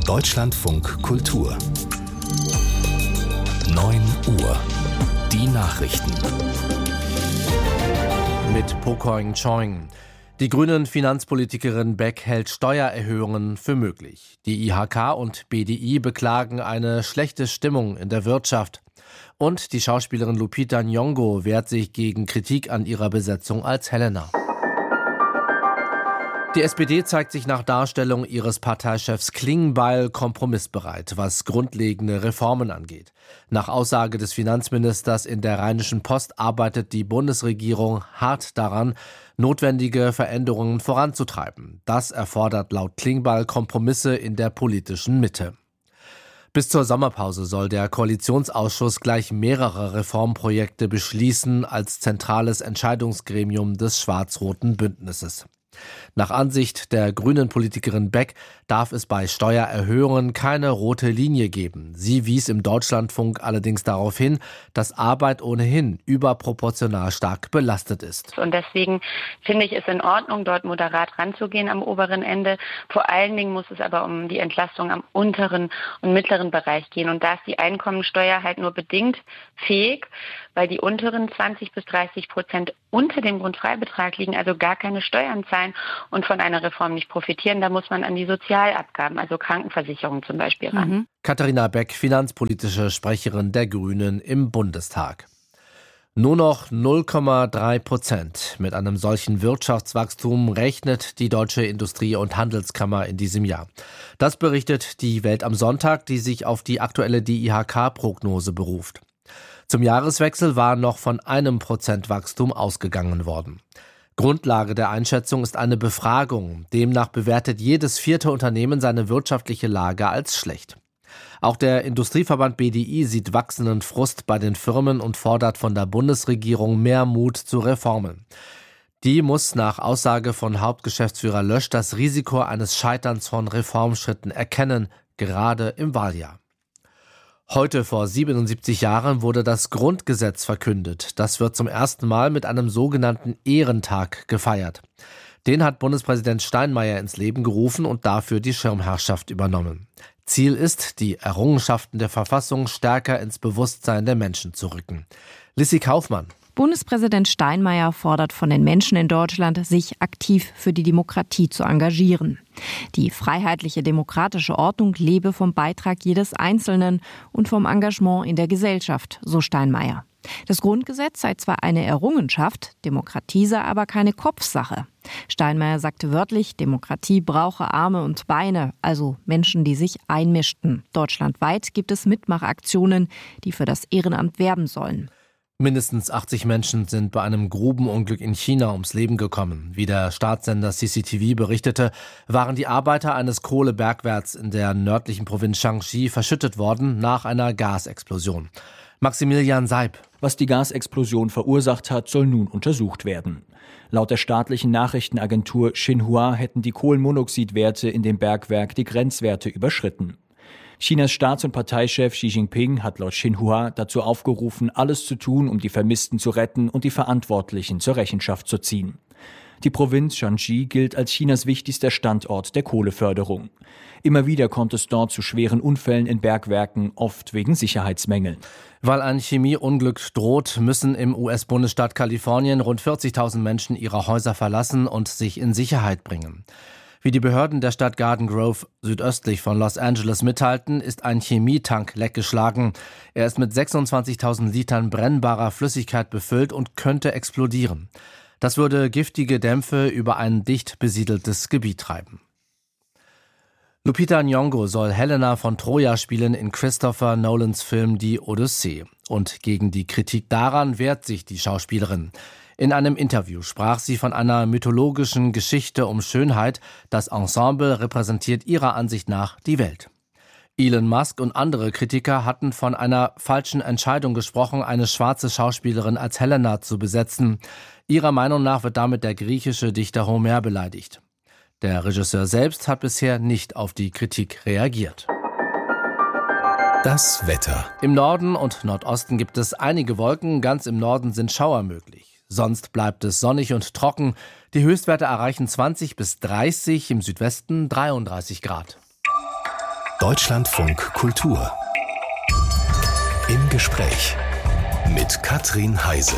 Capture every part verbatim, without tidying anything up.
Deutschlandfunk Kultur. neun Uhr. Die Nachrichten. Mit Pokoing Choing. Die grünen Finanzpolitikerin Beck hält Steuererhöhungen für möglich. Die I H K und B D I beklagen eine schlechte Stimmung in der Wirtschaft. Und die Schauspielerin Lupita Nyong'o wehrt sich gegen Kritik an ihrer Besetzung als Helena. Die S P D zeigt sich nach Darstellung ihres Parteichefs Klingbeil kompromissbereit, was grundlegende Reformen angeht. Nach Aussage des Finanzministers in der Rheinischen Post arbeitet die Bundesregierung hart daran, notwendige Veränderungen voranzutreiben. Das erfordert laut Klingbeil Kompromisse in der politischen Mitte. Bis zur Sommerpause soll der Koalitionsausschuss gleich mehrere Reformprojekte beschließen als zentrales Entscheidungsgremium des schwarz-roten Bündnisses. Nach Ansicht der grünen Politikerin Beck darf es bei Steuererhöhungen keine rote Linie geben. Sie wies im Deutschlandfunk allerdings darauf hin, dass Arbeit ohnehin überproportional stark belastet ist. Und deswegen finde ich es in Ordnung, dort moderat ranzugehen am oberen Ende. Vor allen Dingen muss es aber um die Entlastung am unteren und mittleren Bereich gehen. Und da ist die Einkommensteuer halt nur bedingt fähig, weil die unteren zwanzig bis dreißig Prozent unter dem Grundfreibetrag liegen, also gar keine Steuern zahlen und von einer Reform nicht profitieren. Da muss man an die Sozialabgaben, also Krankenversicherung zum Beispiel, ran. Mhm. Katharina Beck, finanzpolitische Sprecherin der Grünen im Bundestag. Nur noch null Komma drei Prozent. Mit einem solchen Wirtschaftswachstum rechnet die Deutsche Industrie- und Handelskammer in diesem Jahr. Das berichtet die Welt am Sonntag, die sich auf die aktuelle D I H K-Prognose beruft. Zum Jahreswechsel war noch von einem Prozent Wachstum ausgegangen worden. Grundlage der Einschätzung ist eine Befragung. Demnach bewertet jedes vierte Unternehmen seine wirtschaftliche Lage als schlecht. Auch der Industrieverband B D I sieht wachsenden Frust bei den Firmen und fordert von der Bundesregierung mehr Mut zu Reformen. Die muss nach Aussage von Hauptgeschäftsführer Lösch das Risiko eines Scheiterns von Reformschritten erkennen, gerade im Wahljahr. Heute vor siebenundsiebzig Jahren wurde das Grundgesetz verkündet. Das wird zum ersten Mal mit einem sogenannten Ehrentag gefeiert. Den hat Bundespräsident Steinmeier ins Leben gerufen und dafür die Schirmherrschaft übernommen. Ziel ist, die Errungenschaften der Verfassung stärker ins Bewusstsein der Menschen zu rücken. Lissi Kaufmann. Bundespräsident Steinmeier fordert von den Menschen in Deutschland, sich aktiv für die Demokratie zu engagieren. Die freiheitliche demokratische Ordnung lebe vom Beitrag jedes Einzelnen und vom Engagement in der Gesellschaft, so Steinmeier. Das Grundgesetz sei zwar eine Errungenschaft, Demokratie sei aber keine Kopfsache. Steinmeier sagte wörtlich, Demokratie brauche Arme und Beine, also Menschen, die sich einmischten. Deutschlandweit gibt es Mitmachaktionen, die für das Ehrenamt werben sollen. Mindestens achtzig Menschen sind bei einem Grubenunglück in China ums Leben gekommen. Wie der Staatssender C C T V berichtete, waren die Arbeiter eines Kohlebergwerks in der nördlichen Provinz Shaanxi verschüttet worden nach einer Gasexplosion. Maximilian Seib. Was die Gasexplosion verursacht hat, soll nun untersucht werden. Laut der staatlichen Nachrichtenagentur Xinhua hätten die Kohlenmonoxidwerte in dem Bergwerk die Grenzwerte überschritten. Chinas Staats- und Parteichef Xi Jinping hat laut Xinhua dazu aufgerufen, alles zu tun, um die Vermissten zu retten und die Verantwortlichen zur Rechenschaft zu ziehen. Die Provinz Shaanxi gilt als Chinas wichtigster Standort der Kohleförderung. Immer wieder kommt es dort zu schweren Unfällen in Bergwerken, oft wegen Sicherheitsmängeln. Weil ein Chemieunglück droht, müssen im U S-Bundesstaat Kalifornien rund vierzigtausend Menschen ihre Häuser verlassen und sich in Sicherheit bringen. Wie die Behörden der Stadt Garden Grove südöstlich von Los Angeles mitteilten, ist ein Chemietank leckgeschlagen. Er ist mit sechsundzwanzigtausend Litern brennbarer Flüssigkeit befüllt und könnte explodieren. Das würde giftige Dämpfe über ein dicht besiedeltes Gebiet treiben. Lupita Nyong'o soll Helena von Troja spielen in Christopher Nolans Film Die Odyssee. Und gegen die Kritik daran wehrt sich die Schauspielerin. In einem Interview sprach sie von einer mythologischen Geschichte um Schönheit. Das Ensemble repräsentiert ihrer Ansicht nach die Welt. Elon Musk und andere Kritiker hatten von einer falschen Entscheidung gesprochen, eine schwarze Schauspielerin als Helena zu besetzen. Ihrer Meinung nach wird damit der griechische Dichter Homer beleidigt. Der Regisseur selbst hat bisher nicht auf die Kritik reagiert. Das Wetter. Im Norden und Nordosten gibt es einige Wolken, ganz im Norden sind Schauer möglich. Sonst bleibt es sonnig und trocken. Die Höchstwerte erreichen zwanzig bis dreißig, im Südwesten dreiunddreißig Grad. Deutschlandfunk Kultur. Im Gespräch mit Katrin Heise.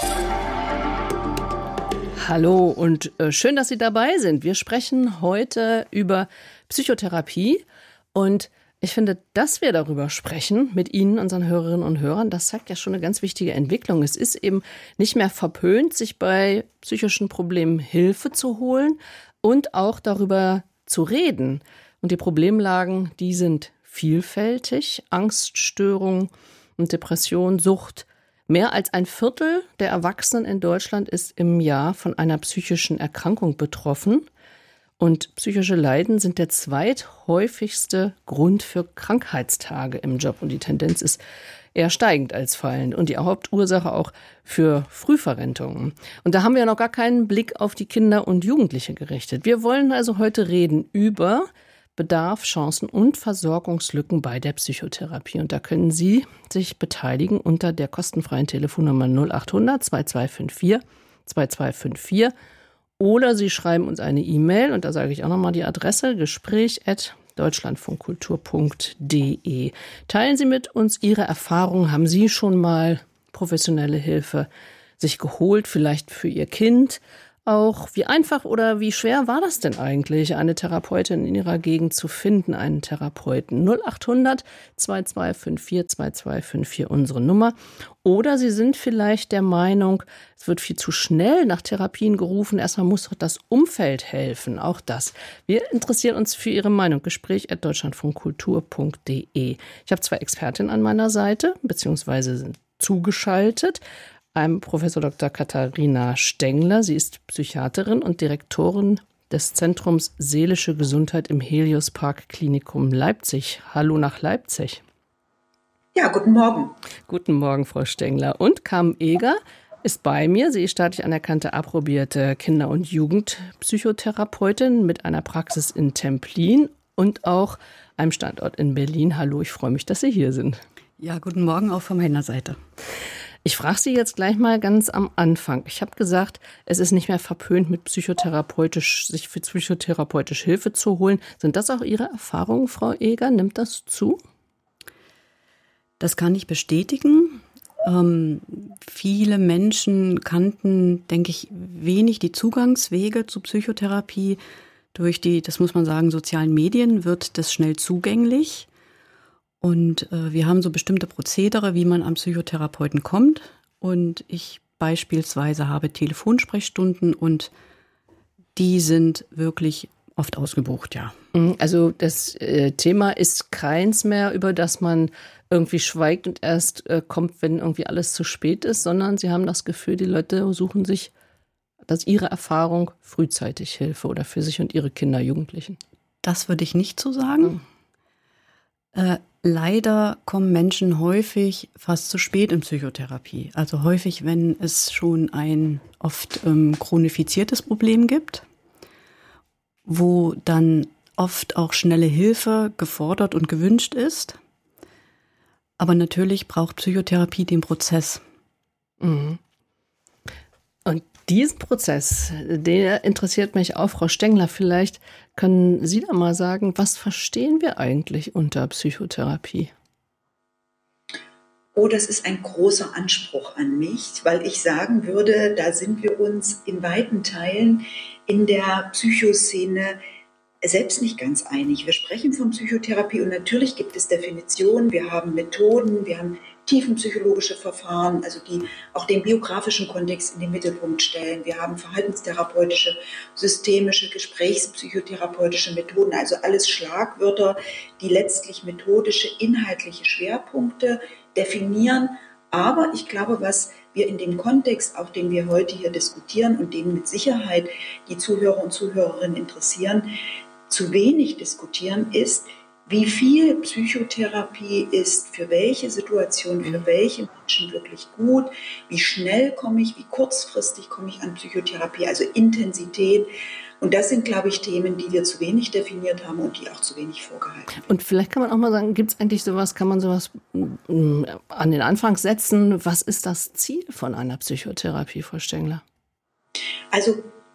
Hallo und äh, schön, dass Sie dabei sind. Wir sprechen heute über Psychotherapie und ich finde, dass wir darüber sprechen mit Ihnen, unseren Hörerinnen und Hörern, das zeigt ja schon eine ganz wichtige Entwicklung. Es ist eben nicht mehr verpönt, sich bei psychischen Problemen Hilfe zu holen und auch darüber zu reden. Und die Problemlagen, die sind vielfältig. Angststörung und Depression, Sucht. Mehr als ein Viertel der Erwachsenen in Deutschland ist im Jahr von einer psychischen Erkrankung betroffen. Und psychische Leiden sind der zweithäufigste Grund für Krankheitstage im Job. Und die Tendenz ist eher steigend als fallend. Und die Hauptursache auch für Frühverrentungen. Und da haben wir noch gar keinen Blick auf die Kinder und Jugendliche gerichtet. Wir wollen also heute reden über Bedarf, Chancen und Versorgungslücken bei der Psychotherapie. Und da können Sie sich beteiligen unter der kostenfreien Telefonnummer null acht hundert zwei zwei fünf vier zwei zwei fünf vier. Oder Sie schreiben uns eine E-Mail, und da sage ich auch nochmal die Adresse, gespräch at deutschlandfunkkultur punkt de. Teilen Sie mit uns Ihre Erfahrungen. Haben Sie schon mal professionelle Hilfe sich geholt, vielleicht für Ihr Kind? Auch wie einfach oder wie schwer war das denn eigentlich, eine Therapeutin in Ihrer Gegend zu finden, einen Therapeuten? null acht hundert zwei zwei fünf vier zwei zwei fünf vier unsere Nummer. Oder Sie sind vielleicht der Meinung, es wird viel zu schnell nach Therapien gerufen. Erstmal muss doch das Umfeld helfen, auch das. Wir interessieren uns für Ihre Meinung. Gespräch at deutschlandfunkkultur punkt de. Ich habe zwei Expertinnen an meiner Seite, beziehungsweise sind zugeschaltet. I'm Professor Doktor Katharina Stengler. Sie ist Psychiaterin und Direktorin des Zentrums Seelische Gesundheit im Helios Park Klinikum Leipzig. Hallo nach Leipzig. Ja, guten Morgen. Guten Morgen, Frau Stengler. Und Carmen Eger ist bei mir. Sie ist staatlich anerkannte, approbierte Kinder- und Jugendpsychotherapeutin mit einer Praxis in Templin und auch einem Standort in Berlin. Hallo, ich freue mich, dass Sie hier sind. Ja, guten Morgen auch von meiner Seite. Ich frage Sie jetzt gleich mal ganz am Anfang. Ich habe gesagt, es ist nicht mehr verpönt, mit psychotherapeutisch, sich für psychotherapeutische Hilfe zu holen. Sind das auch Ihre Erfahrungen, Frau Eger? Nimmt das zu? Das kann ich bestätigen. Ähm, viele Menschen kannten, denke ich, wenig die Zugangswege zu Psychotherapie. Durch die, das muss man sagen, sozialen Medien wird das schnell zugänglich. Und äh, wir haben so bestimmte Prozedere, wie man an Psychotherapeuten kommt. Und ich beispielsweise habe Telefonsprechstunden und die sind wirklich oft ausgebucht, ja. Also das äh, Thema ist keins mehr, über das man irgendwie schweigt und erst äh, kommt, wenn irgendwie alles zu spät ist, sondern Sie haben das Gefühl, die Leute suchen sich, das ist Ihre Erfahrung, frühzeitig Hilfe oder für sich und Ihre Kinder, Jugendlichen. Das würde ich nicht so sagen. Mhm. Äh, Leider kommen Menschen häufig fast zu spät in Psychotherapie. Also häufig, wenn es schon ein oft ähm, chronifiziertes Problem gibt, wo dann oft auch schnelle Hilfe gefordert und gewünscht ist. Aber natürlich braucht Psychotherapie den Prozess. Mhm. Und diesen Prozess, der interessiert mich auch, Frau Stengler. Vielleicht können Sie da mal sagen, was verstehen wir eigentlich unter Psychotherapie? Oh, das ist ein großer Anspruch an mich, weil ich sagen würde, da sind wir uns in weiten Teilen in der Psychoszene selbst nicht ganz einig. Wir sprechen von Psychotherapie und natürlich gibt es Definitionen, wir haben Methoden, wir haben tiefenpsychologische Verfahren, also die auch den biografischen Kontext in den Mittelpunkt stellen. Wir haben verhaltenstherapeutische, systemische, gesprächspsychotherapeutische Methoden, also alles Schlagwörter, die letztlich methodische, inhaltliche Schwerpunkte definieren. Aber ich glaube, was wir in dem Kontext, auch den wir heute hier diskutieren und den mit Sicherheit die Zuhörer und Zuhörerinnen interessieren, zu wenig diskutieren, ist, wie viel Psychotherapie ist für welche Situation, für welche Menschen wirklich gut, wie schnell komme ich, wie kurzfristig komme ich an Psychotherapie, also Intensität. Und das sind, glaube ich, Themen, die wir zu wenig definiert haben und die auch zu wenig vorgehalten haben. Und vielleicht kann man auch mal sagen, gibt es eigentlich sowas, kann man sowas an den Anfang setzen? Was ist das Ziel von einer Psychotherapie, Frau Stengler? Also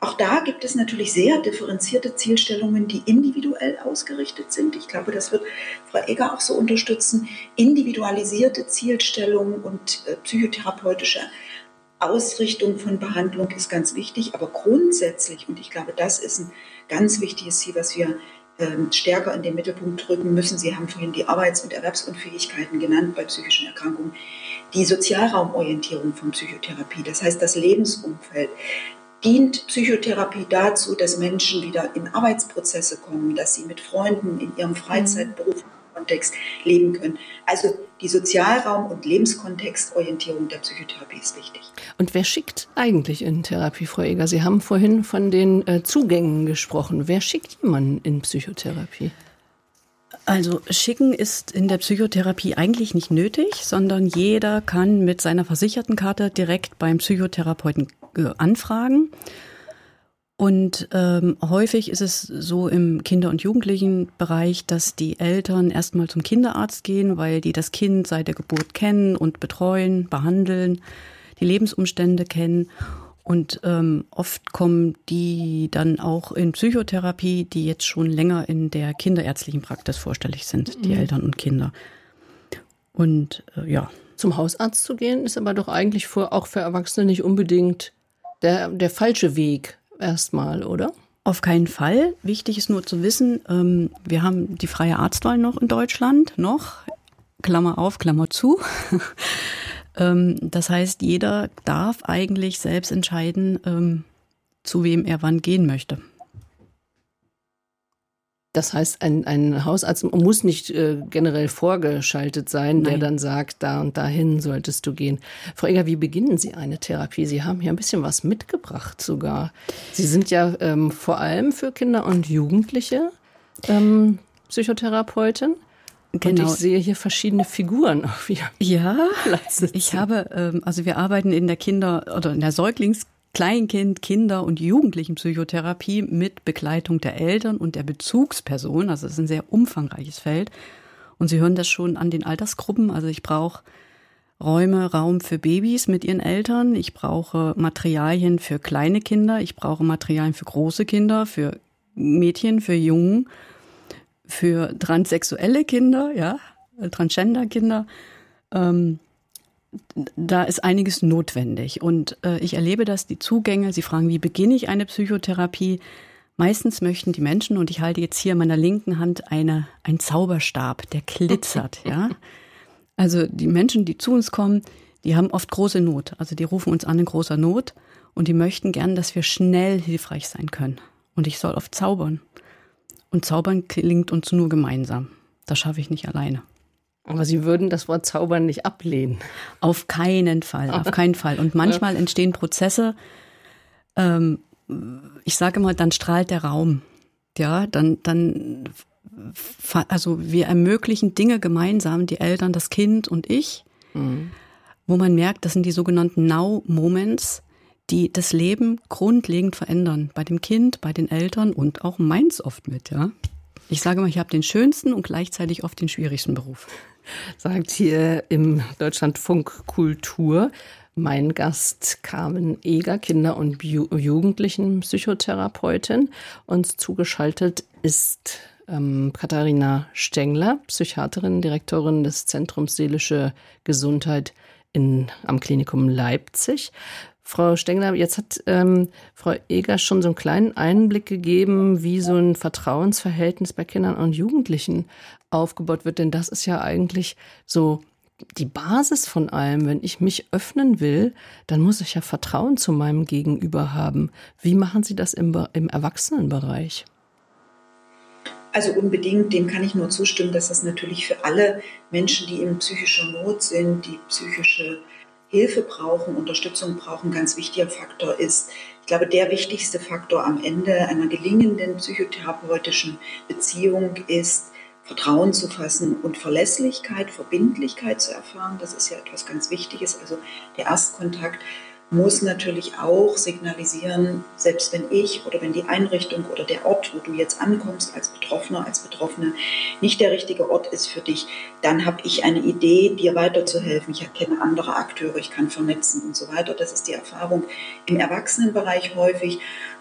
Auch da gibt es natürlich sehr differenzierte Zielstellungen, die individuell ausgerichtet sind. Ich glaube, das wird Frau Egger auch so unterstützen. Individualisierte Zielstellungen und äh, psychotherapeutische Ausrichtung von Behandlung ist ganz wichtig. Aber grundsätzlich, und ich glaube, das ist ein ganz wichtiges Ziel, was wir ähm, stärker in den Mittelpunkt drücken müssen. Sie haben vorhin die Arbeits- und Erwerbsunfähigkeiten genannt bei psychischen Erkrankungen. Die Sozialraumorientierung von Psychotherapie, das heißt das Lebensumfeld. Dient Psychotherapie dazu, dass Menschen wieder in Arbeitsprozesse kommen, dass sie mit Freunden in ihrem Freizeitberufskontext leben können. Also die Sozialraum- und Lebenskontextorientierung der Psychotherapie ist wichtig. Und wer schickt eigentlich in Therapie, Frau Egger? Sie haben vorhin von den äh, Zugängen gesprochen. Wer schickt jemanden in Psychotherapie? Also schicken ist in der Psychotherapie eigentlich nicht nötig, sondern jeder kann mit seiner Versichertenkarte direkt beim Psychotherapeuten äh, anfragen. Und ähm, häufig ist es so im Kinder- und Jugendlichenbereich, dass die Eltern erstmal zum Kinderarzt gehen, weil die das Kind seit der Geburt kennen und betreuen, behandeln, die Lebensumstände kennen. Und ähm, oft kommen die dann auch in Psychotherapie, die jetzt schon länger in der kinderärztlichen Praxis vorstellig sind, die mhm. Eltern und Kinder. Und äh, ja. Zum Hausarzt zu gehen, ist aber doch eigentlich für, auch für Erwachsene nicht unbedingt der, der falsche Weg erstmal, oder? Auf keinen Fall. Wichtig ist nur zu wissen, ähm, wir haben die freie Arztwahl noch in Deutschland, noch, Klammer auf, Klammer zu. Das heißt, jeder darf eigentlich selbst entscheiden, ähm, zu wem er wann gehen möchte. Das heißt, ein, ein Hausarzt muss nicht äh, generell vorgeschaltet sein, Nein. der dann sagt, da und dahin solltest du gehen. Frau Egger, wie beginnen Sie eine Therapie? Sie haben hier ein bisschen was mitgebracht sogar. Sie sind ja ähm, vor allem für Kinder und Jugendliche ähm, Psychotherapeutin. Genau. Und ich sehe hier verschiedene Figuren auf Ihrem Ja, Platz sitzen. Ich habe, also wir arbeiten in der Kinder- oder in der Säuglings-, Kleinkind-, Kinder- und Jugendlichenpsychotherapie mit Begleitung der Eltern und der Bezugsperson. Also es ist ein sehr umfangreiches Feld. Und Sie hören das schon an den Altersgruppen. Also ich brauche Räume, Raum für Babys mit ihren Eltern. Ich brauche Materialien für kleine Kinder. Ich brauche Materialien für große Kinder, für Mädchen, für Jungen. Für transsexuelle Kinder, ja, Transgender-Kinder, ähm, da ist einiges notwendig. Und äh, ich erlebe, dass die Zugänge, Sie fragen, wie beginne ich eine Psychotherapie? Meistens möchten die Menschen, und ich halte jetzt hier in meiner linken Hand eine, einen Zauberstab, der glitzert, ja. Also die Menschen, die zu uns kommen, die haben oft große Not. Also die rufen uns an in großer Not und die möchten gern, dass wir schnell hilfreich sein können. Und ich soll oft zaubern. Und zaubern gelingt uns nur gemeinsam. Das schaffe ich nicht alleine. Aber Sie würden das Wort zaubern nicht ablehnen? Auf keinen Fall, auf keinen Fall. Und manchmal entstehen Prozesse, ähm, ich sage mal, dann strahlt der Raum. Ja, dann, dann, also wir ermöglichen Dinge gemeinsam, die Eltern, das Kind und ich, mhm. wo man merkt, das sind die sogenannten Now-Moments, die das Leben grundlegend verändern. Bei dem Kind, bei den Eltern und auch meins oft mit, ja. Ich sage mal, ich habe den schönsten und gleichzeitig oft den schwierigsten Beruf. Sagt hier im Deutschlandfunk Kultur mein Gast Carmen Egger, Kinder- und Ju- Jugendlichen-Psychotherapeutin. Uns zugeschaltet ist ähm, Katharina Stengler, Psychiaterin, Direktorin des Zentrums Seelische Gesundheit in, am Klinikum Leipzig. Frau Stengler, jetzt hat ähm, Frau Egger schon so einen kleinen Einblick gegeben, wie so ein Vertrauensverhältnis bei Kindern und Jugendlichen aufgebaut wird. Denn das ist ja eigentlich so die Basis von allem. Wenn ich mich öffnen will, dann muss ich ja Vertrauen zu meinem Gegenüber haben. Wie machen Sie das im, im Erwachsenenbereich? Also unbedingt, dem kann ich nur zustimmen, dass das natürlich für alle Menschen, die in psychischer Not sind, die psychische Hilfe brauchen, Unterstützung brauchen, ganz wichtiger Faktor ist. Ich glaube, der wichtigste Faktor am Ende einer gelingenden psychotherapeutischen Beziehung ist, Vertrauen zu fassen und Verlässlichkeit, Verbindlichkeit zu erfahren. Das ist ja etwas ganz Wichtiges. Also der Erstkontakt muss natürlich auch signalisieren, selbst wenn ich oder wenn die Einrichtung oder der Ort, wo du jetzt ankommst als Betroffener, als Betroffene, nicht der richtige Ort ist für dich, dann habe ich eine Idee, dir weiterzuhelfen. Ich erkenne andere Akteure, ich kann vernetzen und so weiter. Das ist die Erfahrung im Erwachsenenbereich häufig.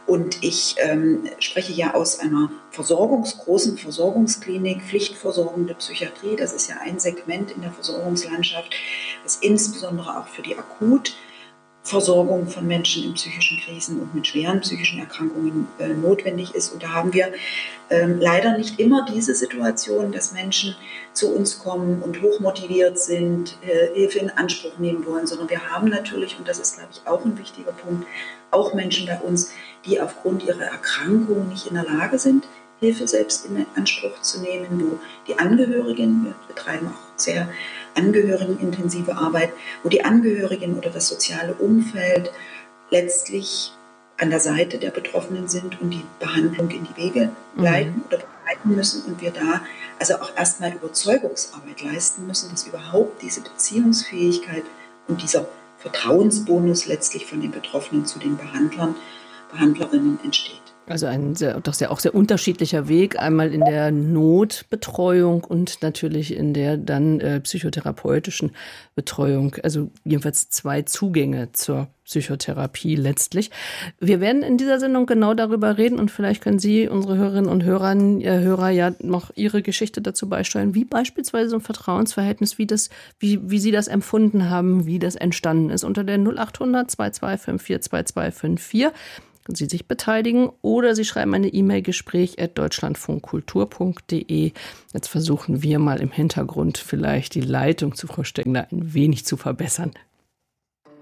Und ich ähm, spreche ja aus einer Versorgungs-, großen Versorgungsklinik, pflichtversorgende Psychiatrie. Das ist ja ein Segment in der Versorgungslandschaft, das insbesondere auch für die Akutversorgung von Menschen in psychischen Krisen und mit schweren psychischen Erkrankungen äh, notwendig ist. Und da haben wir ähm, leider nicht immer diese Situation, dass Menschen zu uns kommen und hochmotiviert sind, äh, Hilfe in Anspruch nehmen wollen, sondern wir haben natürlich, und das ist, glaube ich, auch ein wichtiger Punkt, auch Menschen bei uns, die aufgrund ihrer Erkrankung nicht in der Lage sind, Hilfe selbst in Anspruch zu nehmen, wo die Angehörigen, wir betreiben auch sehr angehörigenintensive Arbeit, wo die Angehörigen oder das soziale Umfeld letztlich an der Seite der Betroffenen sind und die Behandlung in die Wege leiten mhm. oder begleiten müssen und wir da also auch erstmal Überzeugungsarbeit leisten müssen, dass überhaupt diese Beziehungsfähigkeit und dieser Vertrauensbonus letztlich von den Betroffenen zu den Behandlern, Behandlerinnen entsteht. Also ein sehr, doch sehr, auch sehr unterschiedlicher Weg, einmal in der Notbetreuung und natürlich in der dann äh, psychotherapeutischen Betreuung. Also jedenfalls zwei Zugänge zur Psychotherapie letztlich. Wir werden in dieser Sendung genau darüber reden und vielleicht können Sie, unsere Hörerinnen und Hörer, äh, Hörer ja noch Ihre Geschichte dazu beisteuern, wie beispielsweise so ein Vertrauensverhältnis, wie das, wie, wie Sie das empfunden haben, wie das entstanden ist. Unter der null acht hundert zwei zwei fünf vier zwei zwei fünf vier können Sie sich beteiligen oder Sie schreiben eine E-Mail gespräch at deutschlandfunkkultur punkt de. Jetzt versuchen wir mal im Hintergrund vielleicht die Leitung zu Frau Stengler ein wenig zu verbessern.